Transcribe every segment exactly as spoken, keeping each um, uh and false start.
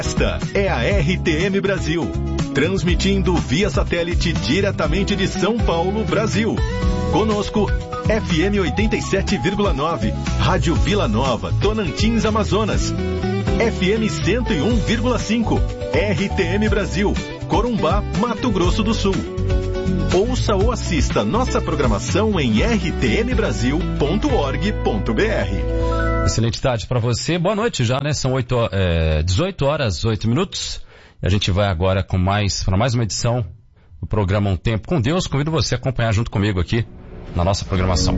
Esta é a R T M Brasil, transmitindo via satélite diretamente de São Paulo, Brasil. Conosco, F M oitenta e sete vírgula nove, Rádio Vila Nova, Tonantins, Amazonas. F M cento e um vírgula cinco, R T M Brasil, Corumbá, Mato Grosso do Sul. Ouça ou assista nossa programação em r t m brasil ponto org ponto b r. Excelente tarde para você. Boa noite já, né? São oito, é, dezoito horas, oito minutos. E a gente vai agora com mais, para mais uma edição do programa Um Tempo com Deus. Convido você a acompanhar junto comigo aqui na nossa programação.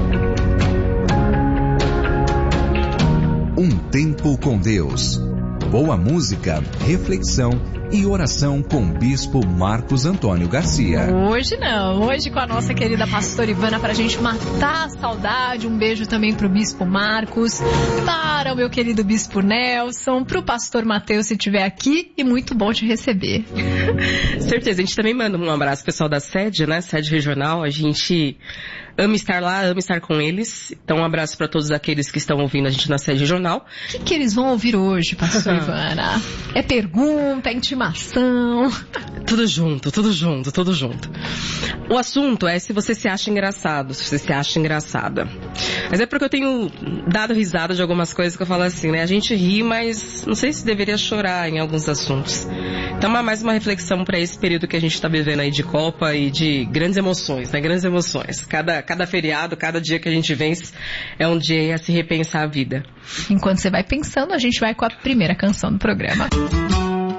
Um Tempo com Deus. Boa música, reflexão e oração com o Bispo Marcos Antônio Garcia. Hoje não, hoje com a nossa querida pastora Ivana, para a gente matar a saudade. Um beijo também pro Bispo Marcos, para o meu querido Bispo Nelson, pro pastor Mateus, se estiver aqui, e muito bom te receber. Certeza, a gente também manda um abraço pro pessoal da sede, né, sede regional. A gente ama estar lá, ama estar com eles. Então um abraço para todos aqueles que estão ouvindo a gente na sede regional. O que, que eles vão ouvir hoje, pastor Ivana? É pergunta, é intimação? Tudo junto, tudo junto, tudo junto. O assunto é se você se acha engraçado, se você se acha engraçada. Mas é porque eu tenho dado risada de algumas coisas que eu falo assim, né? A gente ri, mas não sei se deveria chorar em alguns assuntos. Então é mais uma reflexão para esse período que a gente está vivendo aí de Copa e de grandes emoções, né? Grandes emoções. Cada, cada feriado, cada dia que a gente vence é um dia a se repensar a vida. Enquanto você vai pensando, a gente vai com a primeira canção do programa.